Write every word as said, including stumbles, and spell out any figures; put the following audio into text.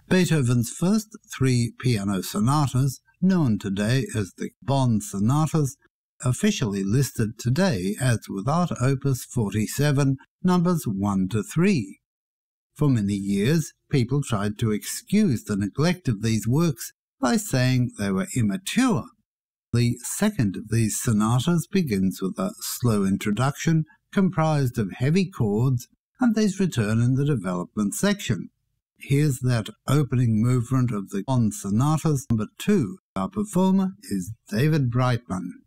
Beethoven's first three piano sonatas, known today as the Bonn Sonatas, officially listed today as without Opus forty-seven, numbers one to three. For many years, people tried to excuse the neglect of these works by saying they were immature. The second of these sonatas begins with a slow introduction comprised of heavy chords, and these return in the development section. Here's that opening movement of the Bonn Sonatas, number two. Our performer is David Brightman.